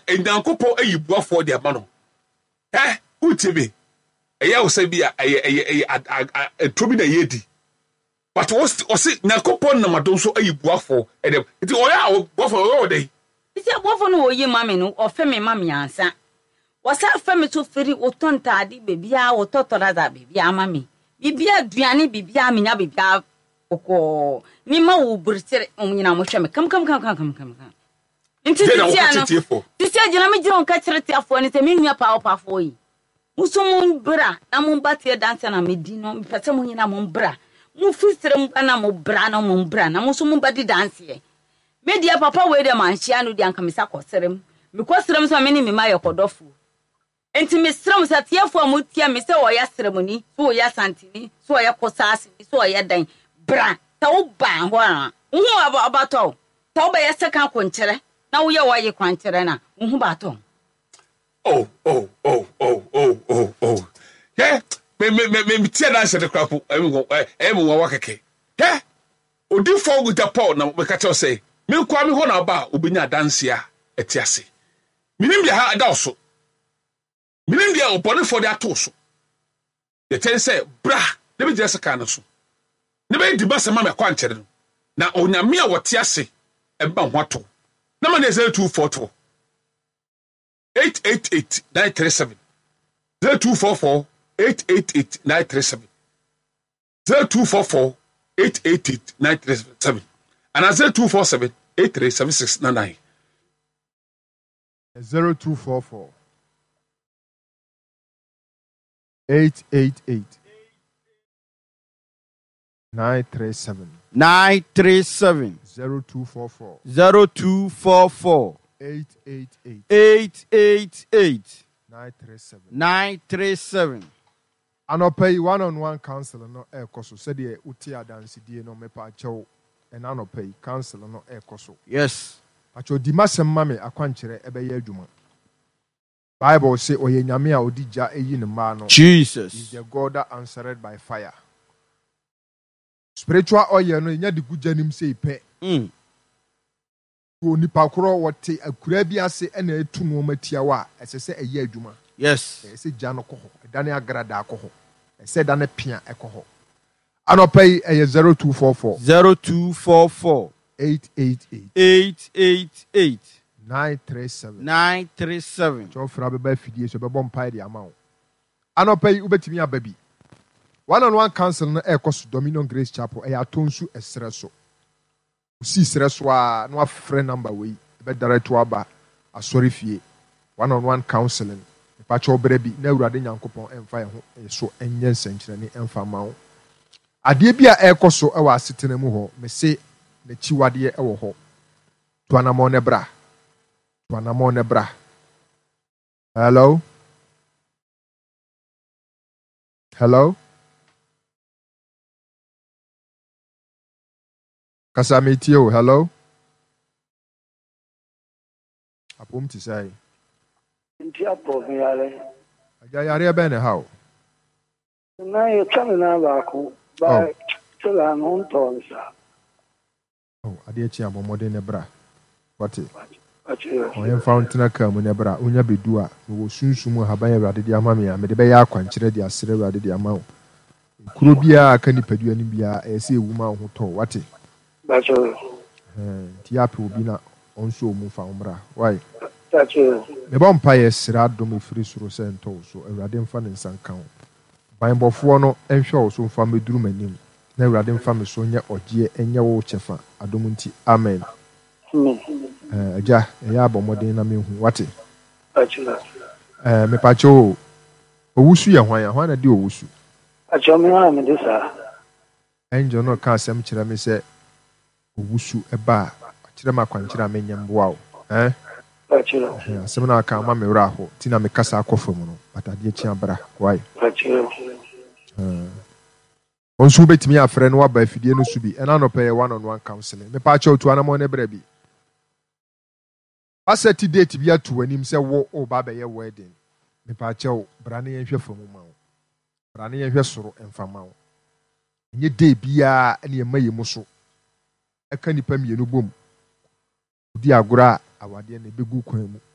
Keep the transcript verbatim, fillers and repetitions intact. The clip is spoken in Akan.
enyankopo ayibuafo de ama no eh utibe eya wo se bia eye eye etobi na yedi but was osi nyankopo na madon so ayibuafo edem nti oya buafo oyo dey isi buafo no oyi mame no ofe me mame ansa wasa fa me to feri otontade bebia ototora da bebia mame bibia aduane bibia amenya bibia oko ni ma wo burtere omnyina mo hwe me kam kam kam kam kam kam nti ti no ti agina me giro nka kyerete afo ni se me nua pa pa afo yi musumun bra na mo batie dance na medi no mpese mo nyina mo bra mo fisire mo na mo bra na mo bra na musumun badi dance ye media papa we de manhia no di anka me sakoserem me koserem so me ni me maye kodofo enti me srem sa tiefo amutia me se wo ya seremoni so wo ya santini so wo ya kosase so wo ya dan bra ta wo ban ho a hu abato ta wo ba ya seka konkyere na wo ya wo ye kwankyere na hu bato oh oh oh oh oh oh oh yeah me me me me tia na se de krapo emu emu wa wakeke yeah odi fo guta paul na me ka tell say me kwa me ho na ba obenya dance a etiase minim dia ha da so minim dia opone for dia to so the ten say bra de be jese kan so ne be di basa ma me kwa nkyere no na onyame a wote ase e ba ho ato na ma ne zero two four two eight eight eight nine three seven zero two four four eight eight eight nine three seven zero two four four eight eight eight nine three seven and zero two four seven eight three seven six nine nine zero two four four eight eight eight nine three seven nine three seven zero two four four zero two four four eight eight eight eight eight eight nine three seven nine three seven. Anopay one on one counselor no e koso said the uti adansi die no mepa chew and anopay counselor no e koso. Yes. Acho di masem mame akwankyere ebeye adwuma. Bible say oye nyame a odija eyi ne ma no. Jesus is the God that answered by fire. Spiritual oil no nya de gujanim say pe. Mm. Wo nipa koro wote akura bi ase e na etu no matia wa esese eye adwuma. Yes. Ese jano ko ho. Dane agrada ko ho. Ese dane pia e ko ho. Anopay e zero two four four zero two four four eight eight eight eight eight eight nine three seven nine three seven. So fra be ba fidie so be bom pai de ama wo. Anopay ubetimi ababi. One on one council no e koso Dominion Grace Chapel e atonsu esre so. Usi sre so a no afre number we be direct to aba asori fie. One on one counseling. Pacho brebi na urade nyankopon emfa ho so enye nsenkyerene emfa ma wo. Ade bia e koso e wa asetena mu ho me se na chiwade e wo ho. To anamo ne bra. To anamo ne bra. Hello? Hello? Kasamitio, hello? Apom ti sai. Ntia proviale. Aja yare be ne how? Na yo tell na ba ko ba tell an on ton sa. Oh, ade echi abomode ne bra. What? Achi. O yen fountain ka mu ne bra, onya bedu a wo sunsum haban awade di ama me a me de be ya akwankyere di asere awade di ama wo. Kuro bia aka ni padua ni bia e se ewu ma ho to. What? Achi. Eh, ti ape obi na onso mu fa umra. Why? Achi. Me bon pa yesra dom efiri soro se nto so awade mfa ne nsanka wo. Banbofo no enhwe wo so mfa meduru manim. Na awade mfa me so nya ogie enye wo chefa adom nti. Amen. Amen. Eh, aja eya abomoden na mehu. What? Achi. Eh, me pa cho owusu ye hwan ya hwan na di owusu. Achi me na me disa. Enjo no ka asem kire me se owusu eba kire ma kwankyere amenya mboa wo. Eh? Achi. Eh, asem na ka ma me wura ho ti na me kasa akofo mu no. Batade chi abra. Why? Achi. Eh. Onsu betimi afre no waba afidie no su bi ena no pay one on one counseling. Me pa cho tu anamo ne bra bi. Aseti date bi atu anim se wo o ba be ye wedding. Me pa cho bra ne yenhwe famu ma wo. Bra ne yenhwe soro emfama wo. Nye day bia ene emaye mu so. Eka nipa mienu bom. Odi agora awade na begu kwan mu.